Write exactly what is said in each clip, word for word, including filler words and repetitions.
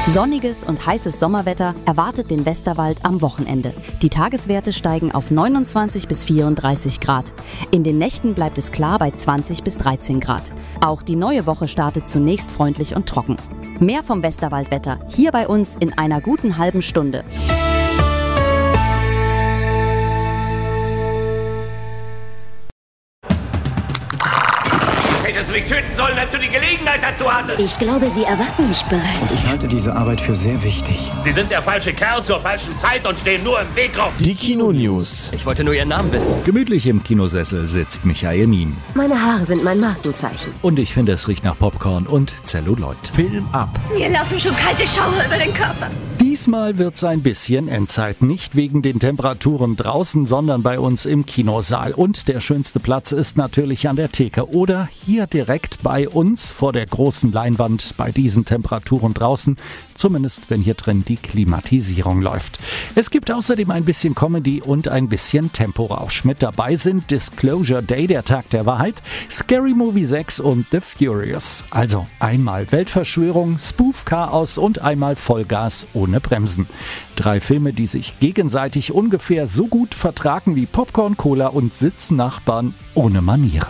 Sonniges und heißes Sommerwetter erwartet den Westerwald am Wochenende. Die Tageswerte steigen auf neunundzwanzig bis vierunddreißig Grad. In den Nächten bleibt es klar bei zwanzig bis dreizehn Grad. Auch die neue Woche startet zunächst freundlich und trocken. Mehr vom Westerwaldwetter hier bei uns in einer guten halben Stunde. Hättest du mich töten sollen, als du die Gelegenheit dazu hattest. Ich glaube, Sie erwarten mich bereits. Und ich halte diese Arbeit für sehr wichtig. Sie sind der falsche Kerl zur falschen Zeit und stehen nur im Weg rum. Die Kino-News. Ich wollte nur Ihren Namen wissen. Gemütlich im Kinosessel sitzt Michael Mien. Meine Haare sind mein Markenzeichen. Und ich finde, es riecht nach Popcorn und Zelluloid. Film ab. Mir laufen schon kalte Schauer über den Körper. Diesmal wird's ein bisschen Endzeit. Nicht wegen den Temperaturen draußen, sondern bei uns im Kinosaal. Und der schönste Platz ist natürlich an der Theke. Oder hier direkt bei uns vor der großen Leinwand bei diesen Temperaturen draußen. Zumindest, wenn hier drin die Klimatisierung läuft. Es gibt außerdem ein bisschen Comedy und ein bisschen Temporausch. Mit dabei sind Disclosure Day, der Tag der Wahrheit, Scary Movie sechs und The Furious. Also einmal Weltverschwörung, Spoof-Chaos und einmal Vollgas ohne Bremsen. Drei Filme, die sich gegenseitig ungefähr so gut vertragen wie Popcorn, Cola und Sitznachbarn ohne Manieren.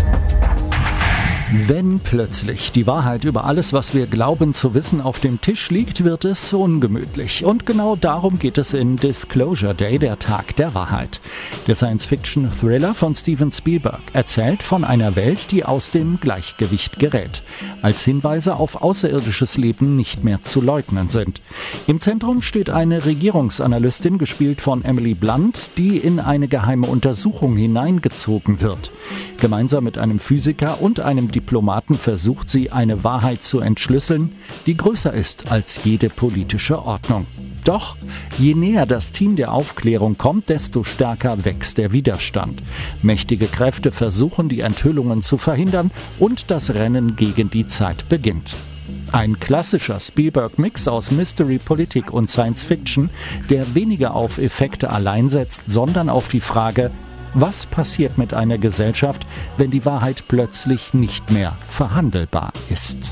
Wenn plötzlich die Wahrheit über alles, was wir glauben zu wissen, auf dem Tisch liegt, wird es ungemütlich. Und genau darum geht es in Disclosure Day, der Tag der Wahrheit. Der Science-Fiction-Thriller von Steven Spielberg erzählt von einer Welt, die aus dem Gleichgewicht gerät. Als Hinweise auf außerirdisches Leben nicht mehr zu leugnen sind. Im Zentrum steht eine Regierungsanalystin, gespielt von Emily Blunt, die in eine geheime Untersuchung hineingezogen wird. Gemeinsam mit einem Physiker und einem Diplomaten versucht sie, eine Wahrheit zu entschlüsseln, die größer ist als jede politische Ordnung. Doch, je näher das Team der Aufklärung kommt, desto stärker wächst der Widerstand. Mächtige Kräfte versuchen, die Enthüllungen zu verhindern und das Rennen gegen die Zeit beginnt. Ein klassischer Spielberg-Mix aus Mystery, Politik und Science-Fiction, der weniger auf Effekte allein setzt, sondern auf die Frage: Was passiert mit einer Gesellschaft, wenn die Wahrheit plötzlich nicht mehr verhandelbar ist?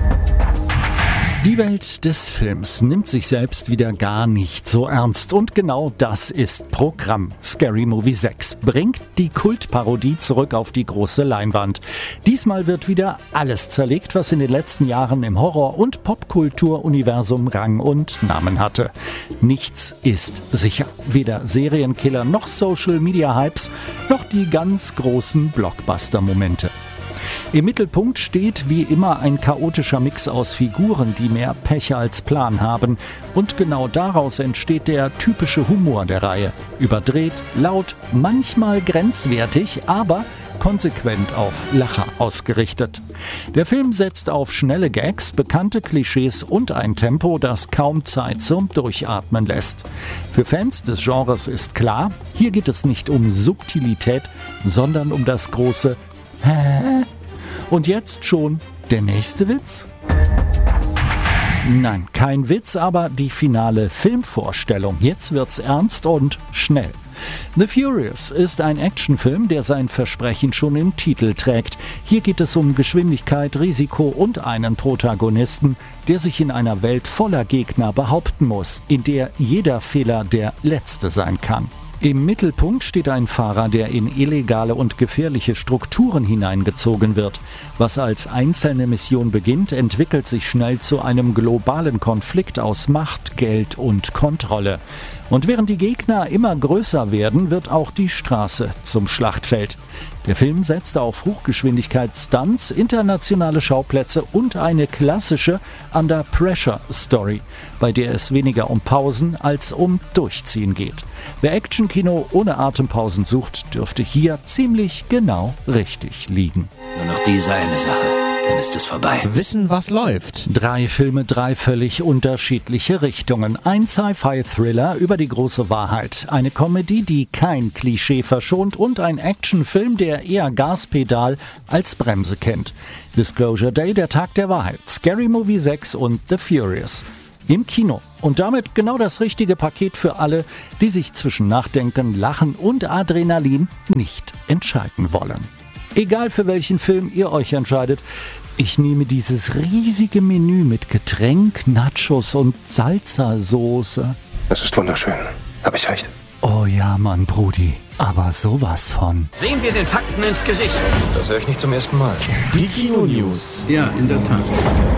Die Welt des Films nimmt sich selbst wieder gar nicht so ernst. Und genau das ist Programm. Scary Movie sechs bringt die Kultparodie zurück auf die große Leinwand. Diesmal wird wieder alles zerlegt, was in den letzten Jahren im Horror- und Popkulturuniversum Rang und Namen hatte. Nichts ist sicher. Weder Serienkiller noch Social-Media-Hypes, noch die ganz großen Blockbuster-Momente. Im Mittelpunkt steht wie immer ein chaotischer Mix aus Figuren, die mehr Pech als Plan haben. Und genau daraus entsteht der typische Humor der Reihe. Überdreht, laut, manchmal grenzwertig, aber konsequent auf Lacher ausgerichtet. Der Film setzt auf schnelle Gags, bekannte Klischees und ein Tempo, das kaum Zeit zum Durchatmen lässt. Für Fans des Genres ist klar, hier geht es nicht um Subtilität, sondern um das große Hä? Und jetzt schon der nächste Witz? Nein, kein Witz, aber die finale Filmvorstellung. Jetzt wird's ernst und schnell. The Furious ist ein Actionfilm, der sein Versprechen schon im Titel trägt. Hier geht es um Geschwindigkeit, Risiko und einen Protagonisten, der sich in einer Welt voller Gegner behaupten muss, in der jeder Fehler der letzte sein kann. Im Mittelpunkt steht ein Fahrer, der in illegale und gefährliche Strukturen hineingezogen wird. Was als einzelne Mission beginnt, entwickelt sich schnell zu einem globalen Konflikt aus Macht, Geld und Kontrolle. Und während die Gegner immer größer werden, wird auch die Straße zum Schlachtfeld. Der Film setzt auf Hochgeschwindigkeits-Stunts, internationale Schauplätze und eine klassische Under-Pressure-Story, bei der es weniger um Pausen als um Durchziehen geht. Wer Actionkino ohne Atempausen sucht, dürfte hier ziemlich genau richtig liegen. Nur noch diese eine Sache, dann ist es vorbei. Wissen, was läuft. Drei Filme, drei völlig unterschiedliche Richtungen. Ein Sci-Fi-Thriller über die große Wahrheit. Eine Comedy, die kein Klischee verschont und ein Actionfilm, der eher Gaspedal als Bremse kennt. Disclosure Day, der Tag der Wahrheit. Scary Movie sechs und The Furious. Im Kino. Und damit genau das richtige Paket für alle, die sich zwischen Nachdenken, Lachen und Adrenalin nicht entscheiden wollen. Egal für welchen Film ihr euch entscheidet, Ich nehme dieses riesige Menü mit Getränk, Nachos und Salsa-Soße. Das ist wunderschön. Hab ich recht? Oh ja, Mann, Brudi. Aber sowas von. Sehen wir den Fakten ins Gesicht. Das höre ich nicht zum ersten Mal. Die Kino-News. Ja, in der Tat.